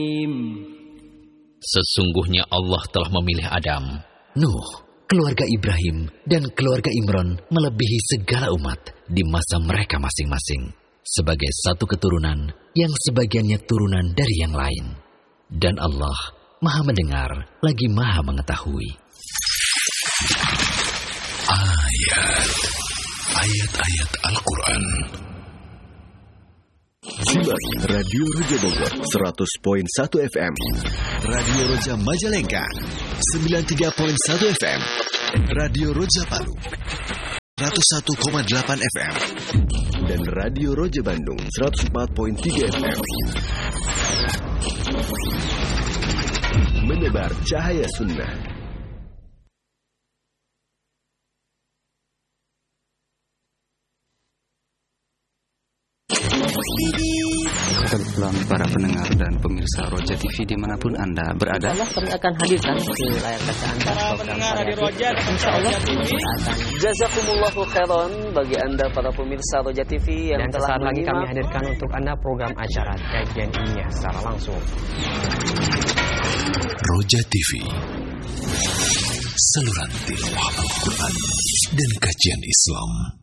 Sesungguhnya Allah telah memilih Adam, Nuh, keluarga Ibrahim, dan keluarga Imran melebihi segala umat di masa mereka masing-masing sebagai satu keturunan yang sebagiannya turunan dari yang lain. Dan Allah Maha mendengar lagi Maha mengetahui. Ayat-ayat Al-Quran. Simak Radio Roja Bogor 100.1 FM, Radio Roja Majalengka 93.1 FM, Radio Roja Palu 101,8 FM, dan Radio Roja Bandung 104.3 FM. Menebar cahaya sunnah. Kebetulan para pendengar dan pemirsa Roja TV dimanapun Anda berada, kami akan hadirkan di layar kaca Anda program di Roja, InsyaAllah Jazakumullahu khairan bagi Anda para pemirsa Roja TV yang dan telah sesaat lagi kami hadirkan untuk Anda program acara kajian ilmiah secara langsung. Roja TV, saluran tilawah Al-Quran dan kajian Islam.